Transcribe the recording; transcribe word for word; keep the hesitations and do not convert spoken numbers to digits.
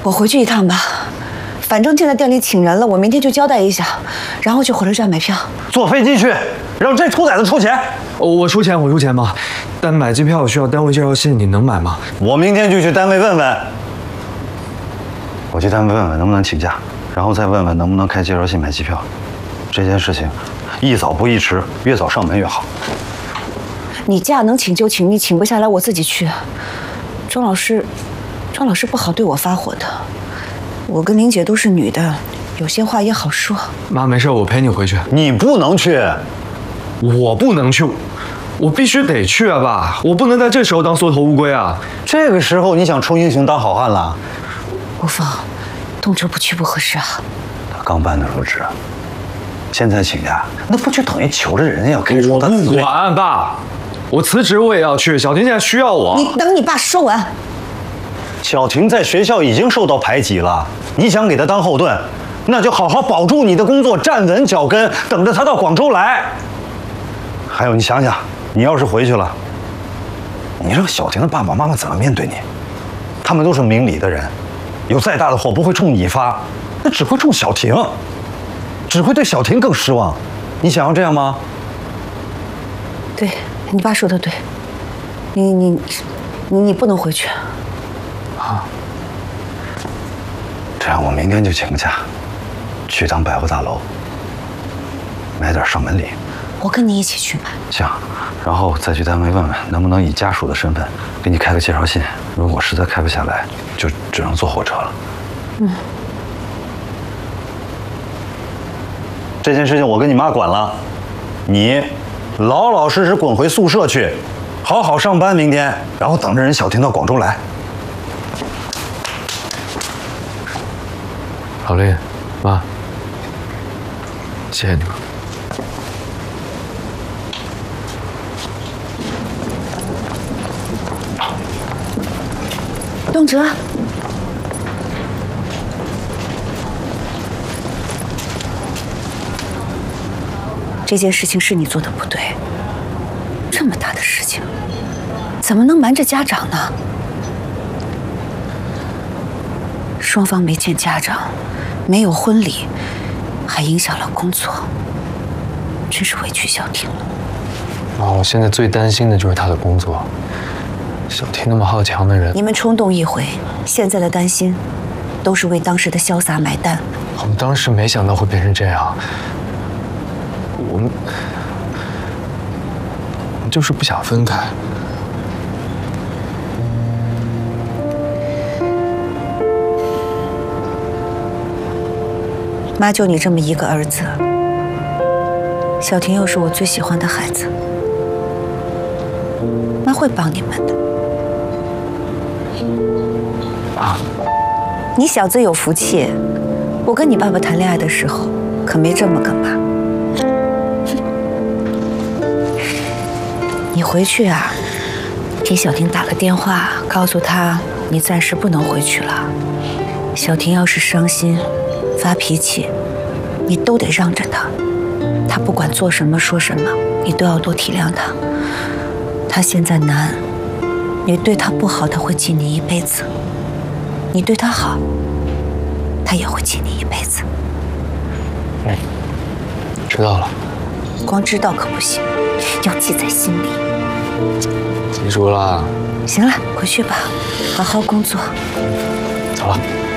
我回去一趟吧，反正现在店里请人了，我明天就交代一下，然后去火车站买票。 坐飞机去，让这兔崽子出钱。 我出钱，我出钱嘛。但买机票需要单位介绍信，你能买吗？ 我明天就去单位问问。我去单位问问能不能请假，然后再问问能不能开介绍信买机票。这件事情宜早不宜迟，越早上门越好。 你假能请就请，你请不下来我自己去。庄老师，庄老师不好对我发火的。我跟玲姐都是女的，有些话也好说。 妈，没事，我陪你回去。 你不能去， 我不能去，我必须得去啊，爸！我不能在这时候当缩头乌龟啊！ 这个时候你想充英雄当好汉了？ 吴峰，动辄不去不合适啊。 他刚办的入职，现在请假，那不就等于求着人家要开除我他？ 不管，爸！我辞职我也要去，小婷现在需要我。 你等你爸说完。 小婷在学校已经受到排挤了，你想给她当后盾，那就好好保住你的工作，站稳脚跟，等着她到广州来。还有，你想想，你要是回去了，你让小婷的爸爸妈妈怎么面对你？他们都是明理的人，有再大的火不会冲你发，那只会冲小婷，只会对小婷更失望。你想要这样吗？ 对，你爸说的对，你你你你不能回去。 啊，这样我明天就请个假，去趟百货大楼，买点上门礼。 我跟你一起去买。 行，然后再去单位问问，能不能以家属的身份给你开个介绍信。如果实在开不下来，就只能坐火车了。嗯。这件事情我跟你妈管了，你老老实实滚回宿舍去，好好上班明天，然后等着人小婷到广州来。 老丽，妈，谢谢你们。 东哲，这件事情是你做的不对，这么大的事情，怎么能瞒着家长呢？双方没见家长，没有婚礼，还影响了工作，真是委屈小婷了。 妈，我现在最担心的就是她的工作。小婷那么好强的人， 你们冲动一回，现在的担心，都是为当时的潇洒买单。 我们当时没想到会变成这样，我们，我们就是不想分开。 妈就你这么一个儿子，小婷又是我最喜欢的孩子，妈会帮你们的。 啊， 你小子有福气，我跟你爸爸谈恋爱的时候可没这么个妈。你回去啊，给小婷打个电话，告诉她你暂时不能回去了。小婷要是伤心、发脾气，你都得让着她。她不管做什么说什么，你都要多体谅她。她现在难，你对她不好，她会记你一辈子。你对他好，他也会记你一辈子。 嗯，知道了。 光知道可不行，要记在心里。 记住了。 行了，回去吧，好好工作。 走了。